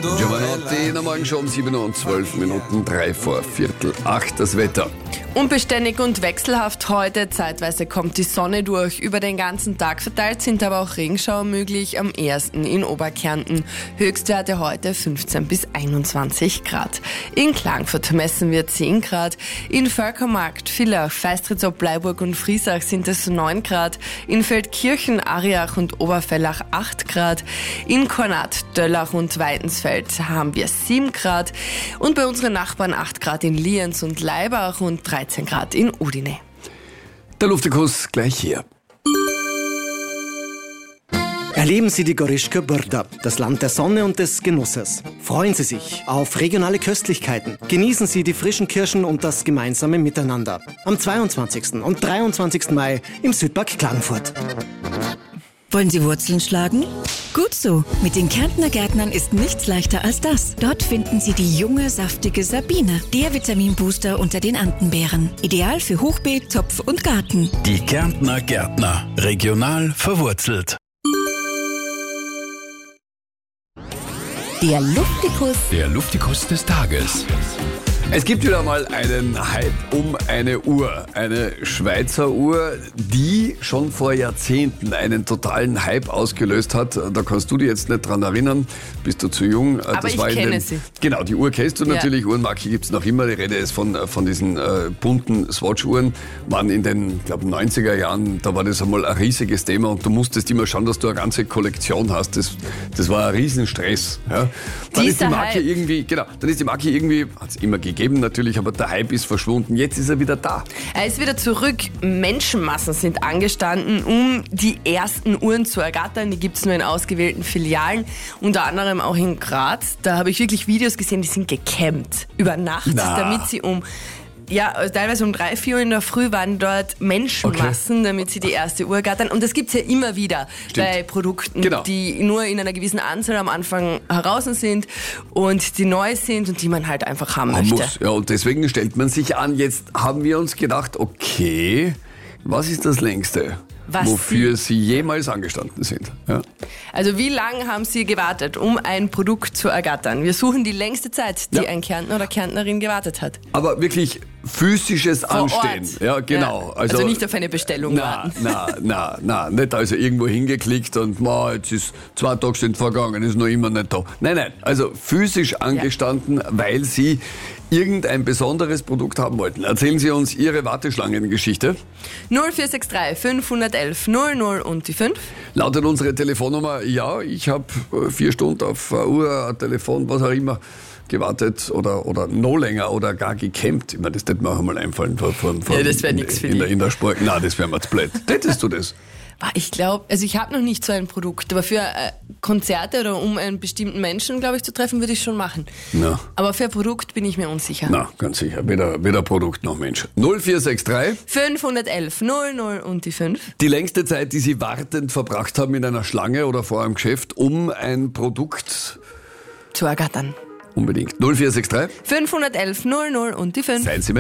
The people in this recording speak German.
Giovanotti in der Morgenshow um 7 Uhr und 12 Minuten, 3 vor Viertel 8 das Wetter. Unbeständig und wechselhaft heute. Zeitweise kommt die Sonne durch. Über den ganzen Tag verteilt sind aber auch Regenschauer möglich, am ehesten in Oberkärnten. Höchstwerte heute 15 bis 21 Grad. In Klagenfurt messen wir 10 Grad. In Völkermarkt, Villach, Feistritz, Bleiburg und Friesach sind es 9 Grad. In Feldkirchen, Ariach und Oberfellach 8 Grad. In Kornat, Döllach und Weidensfeld haben wir 7 Grad. Und bei unseren Nachbarn 8 Grad in Lienz und Laibach und 13 Grad in Udine. Der Luftikus gleich hier. Erleben Sie die Goriška Brda, das Land der Sonne und des Genusses. Freuen Sie sich auf regionale Köstlichkeiten. Genießen Sie die frischen Kirschen und das gemeinsame Miteinander. Am 22. und 23. Mai im Südpark Klagenfurt. Wollen Sie Wurzeln schlagen? Gut so. Mit den Kärntner Gärtnern ist nichts leichter als das. Dort finden Sie die junge, saftige Sabine, der Vitaminbooster unter den Andenbeeren. Ideal für Hochbeet, Topf und Garten. Die Kärntner Gärtner. Regional verwurzelt. Der Luftikus. Der Luftikus des Tages. Es gibt wieder mal einen Hype um eine Uhr, eine Schweizer Uhr, die schon vor Jahrzehnten einen totalen Hype ausgelöst hat. Da kannst du dich jetzt nicht dran erinnern, bist du zu jung. Aber ich kenne sie. Genau, die Uhr kennst du natürlich, Uhrenmarke gibt es noch immer. Die Rede ist von diesen bunten Swatch-Uhren. Waren in den, glaube 90er Jahren, da war das einmal ein riesiges Thema und du musstest immer schauen, dass du eine ganze Kollektion hast. Das war ein Riesenstress. Ja. Dann ist die Marke irgendwie, hat es immer gegeben natürlich, aber der Hype ist verschwunden. Jetzt ist er wieder da. Er ist wieder zurück. Menschenmassen sind angestanden, um die ersten Uhren zu ergattern. Die gibt es nur in ausgewählten Filialen, unter anderem auch in Graz. Da habe ich wirklich Videos gesehen, die sind gecampt über Nacht, damit sie teilweise um 3, 4 Uhr in der Früh waren dort Menschenmassen, damit sie die erste Uhr ergattern. Und das gibt es ja immer wieder bei Produkten, die nur in einer gewissen Anzahl am Anfang heraus sind und die neu sind und die man halt einfach haben möchte. Ja, und deswegen stellt man sich an, jetzt haben wir uns gedacht, okay, was ist das Längste? Wofür sie jemals angestanden sind. Ja. Also wie lange haben Sie gewartet, um ein Produkt zu ergattern? Wir suchen die längste Zeit, die ein Kärntner oder Kärntnerin gewartet hat. Aber wirklich physisches Anstehen. Ort. Ja, genau. Ja. Also nicht auf eine Bestellung warten. Nicht also irgendwo hingeklickt und jetzt ist 2 Tage sind vergangen, ist noch immer nicht da. Nein, also physisch angestanden, weil sie irgendein besonderes Produkt haben wollten. Erzählen Sie uns Ihre Warteschlangengeschichte. 0463 511 00 und die 5. Lautet unsere Telefonnummer, ich habe 4 Stunden auf eine Uhr, ein Telefon, was auch immer, gewartet oder noch länger oder gar gecampt. Ich meine, das hätte mir auch einmal einfallen. Das wäre nichts für dich. In der Sport. Nein, das wäre mir zu blöd. Hättest du das? Ich glaube, also ich habe noch nicht so ein Produkt, aber für Konzerte oder um einen bestimmten Menschen, glaube ich, zu treffen, würde ich schon machen. Na. Aber für ein Produkt bin ich mir unsicher. Na, ganz sicher. Weder Produkt noch Mensch. 0463 511 00 und die 5. Die längste Zeit, die Sie wartend verbracht haben in einer Schlange oder vor einem Geschäft, um ein Produkt zu ergattern. Unbedingt. 0463 511 00 und die 5. Seien Sie